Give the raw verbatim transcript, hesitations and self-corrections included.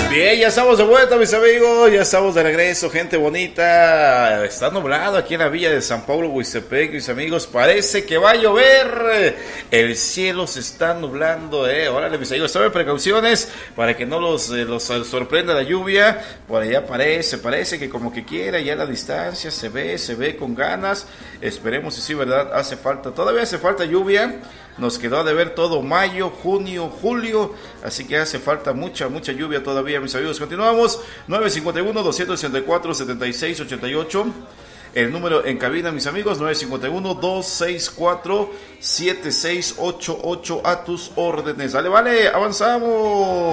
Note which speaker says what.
Speaker 1: Bien, ya estamos de vuelta, mis amigos, ya estamos de regreso, gente bonita. Está nublado aquí en la villa de San Pablo, Huistepec, mis amigos. Parece que va a llover. El cielo se está nublando, eh. Órale, mis amigos, tomen precauciones para que no los, eh, los sorprenda la lluvia. Por allá parece, parece que como que quiera, ya a la distancia se ve, se ve con ganas. Esperemos si sí, verdad, hace falta, todavía hace falta lluvia. Nos quedó de ver todo mayo, junio, julio, así que hace falta mucha, mucha lluvia todavía, mis amigos. Continuamos, nueve cinco uno, dos seis cuatro, siete seis ocho ocho, el número en cabina, mis amigos, nueve cinco uno, dos seis cuatro, siete seis ocho ocho, a tus órdenes. Dale, vale, avanzamos.